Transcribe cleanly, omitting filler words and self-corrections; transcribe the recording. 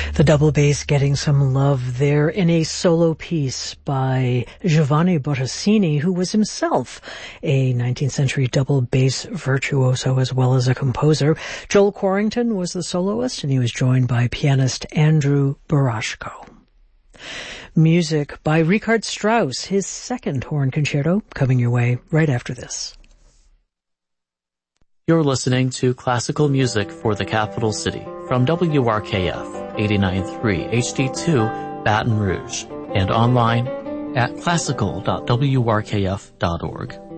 The double bass getting some love there in a solo piece by Giovanni Bottesini, who was himself a 19th century double bass virtuoso as well as a composer. Joel Quarrington was the soloist, and he was joined by pianist Andrew Barashko. Music by Richard Strauss, his second horn concerto, coming your way right after this. You're listening to Classical Music for the Capital City from WRKF 89.3 HD2 Baton Rouge and online at classical.wrkf.org.